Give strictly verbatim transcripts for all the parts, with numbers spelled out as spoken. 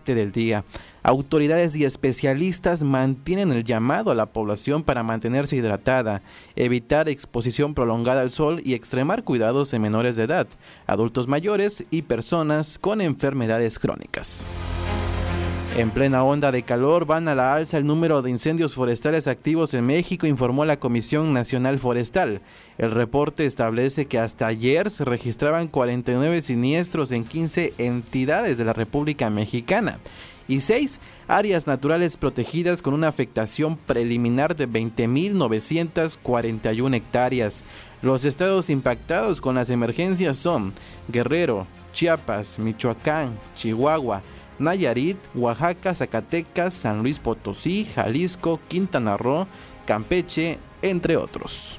parte del día. Autoridades y especialistas mantienen el llamado a la población para mantenerse hidratada, evitar exposición prolongada al sol y extremar cuidados en menores de edad, adultos mayores y personas con enfermedades crónicas. En plena onda de calor van a la alza el número de incendios forestales activos en México, informó la Comisión Nacional Forestal. El reporte establece que hasta ayer se registraban cuarenta y nueve siniestros en quince entidades de la República Mexicana y seis áreas naturales protegidas con una afectación preliminar de veinte mil novecientas cuarenta y una hectáreas. Los estados impactados con las emergencias son Guerrero, Chiapas, Michoacán, Chihuahua, Nayarit, Oaxaca, Zacatecas, San Luis Potosí, Jalisco, Quintana Roo, Campeche, entre otros.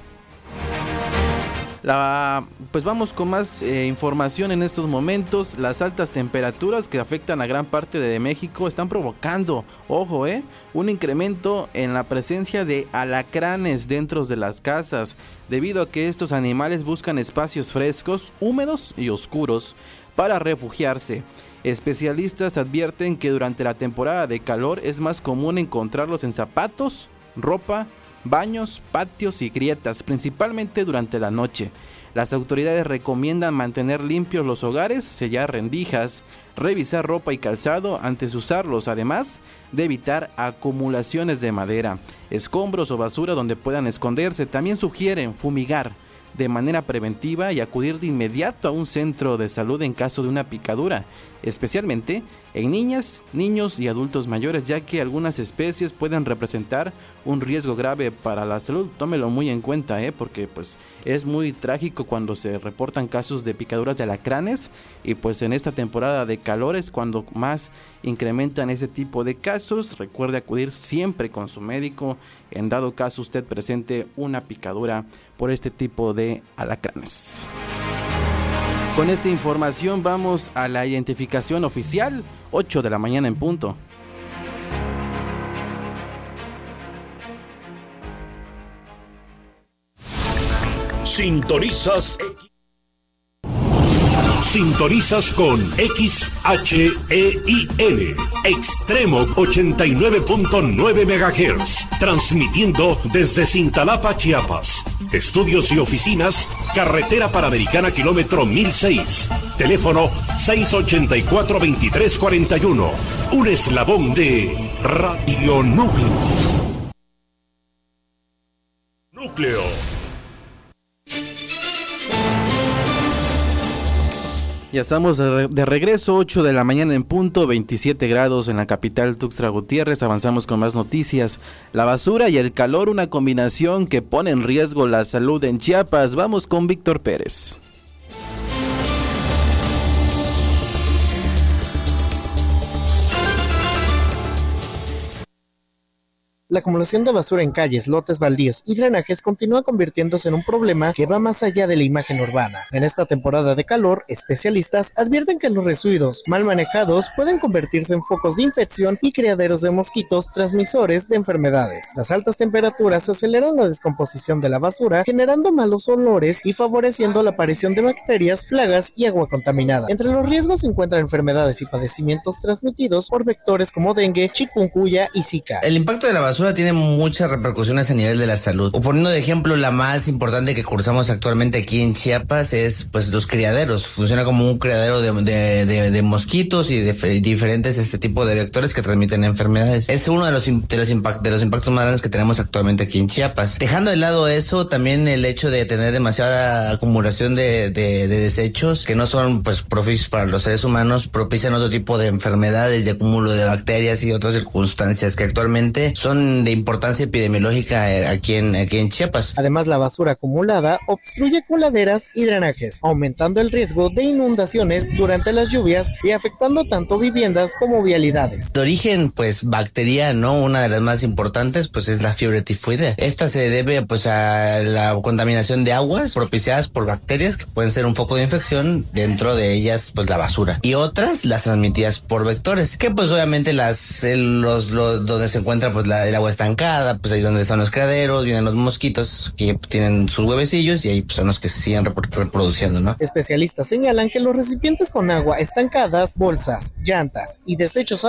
La, pues vamos con más eh, información en estos momentos. Las altas temperaturas que afectan a gran parte de México están provocando, ojo, eh, un incremento en la presencia de alacranes dentro de las casas, debido a que estos animales buscan espacios frescos, húmedos y oscuros para refugiarse. Especialistas advierten que durante la temporada de calor es más común encontrarlos en zapatos, ropa, baños, patios y grietas, principalmente durante la noche. Las autoridades recomiendan mantener limpios los hogares, sellar rendijas, revisar ropa y calzado antes de usarlos, además de evitar acumulaciones de madera, escombros o basura donde puedan esconderse. También sugieren fumigar de manera preventiva y acudir de inmediato a un centro de salud en caso de una picadura, especialmente en niñas, niños y adultos mayores, ya que algunas especies pueden representar un riesgo grave para la salud. Tómelo muy en cuenta, ¿eh? porque pues es muy trágico cuando se reportan casos de picaduras de alacranes, y pues en esta temporada de calor es cuando más incrementan ese tipo de casos. Recuerde acudir siempre con su médico en dado caso usted presente una picadura por este tipo de alacranes. Con esta información vamos a la identificación oficial, ocho de la mañana en punto. Sintonizas Sintonizas con X H E I L, Extremo ochenta y nueve punto nueve megahertz, transmitiendo desde Cintalapa, Chiapas. Estudios y oficinas, Carretera Panamericana, kilómetro mil seis. Teléfono seis ochenta y cuatro, veintitrés cuarenta y uno. Un eslabón de Radio Núcleo. Núcleo. Ya estamos de, de regreso, ocho de la mañana en punto, veintisiete grados en la capital Tuxtla Gutiérrez. Avanzamos con más noticias. La basura y el calor, una combinación que pone en riesgo la salud en Chiapas. Vamos con Víctor Pérez. La acumulación de basura en calles, lotes baldíos y drenajes continúa convirtiéndose en un problema que va más allá de la imagen urbana. En esta temporada de calor, especialistas advierten que los residuos mal manejados pueden convertirse en focos de infección y criaderos de mosquitos transmisores de enfermedades. Las altas temperaturas aceleran la descomposición de la basura, generando malos olores y favoreciendo la aparición de bacterias, plagas y agua contaminada. Entre los riesgos se encuentran enfermedades y padecimientos transmitidos por vectores como dengue, chikungunya y zika. El impacto de la basura tiene muchas repercusiones a nivel de la salud. O poniendo de ejemplo, la más importante que cursamos actualmente aquí en Chiapas es pues los criaderos. Funciona como un criadero de, de, de, de mosquitos y de fe, diferentes este tipo de vectores que transmiten enfermedades. Es uno de los, de los, impact, de los impactos más grandes que tenemos actualmente aquí en Chiapas. Dejando de lado eso, también el hecho de tener demasiada acumulación de, de, de desechos que no son pues propicios para los seres humanos, propician otro tipo de enfermedades, de acúmulo de bacterias y otras circunstancias que actualmente son de importancia epidemiológica aquí en, aquí en Chiapas. Además, la basura acumulada obstruye coladeras y drenajes, aumentando el riesgo de inundaciones durante las lluvias y afectando tanto viviendas como vialidades. De origen, pues, bacteriano, una de las más importantes, pues, es la fiebre tifoidea. Esta se debe, pues, a la contaminación de aguas propiciadas por bacterias que pueden ser un foco de infección, dentro de ellas, pues, la basura. Y otras, las transmitidas por vectores, que, pues, obviamente, las, los, los, donde se encuentra, pues, la, el agua estancada, pues ahí donde son los criaderos, vienen los mosquitos que tienen sus huevecillos y ahí pues, son los que se siguen reproduciendo, ¿no? Especialistas señalan que los recipientes con agua estancadas, bolsas, llantas y desechos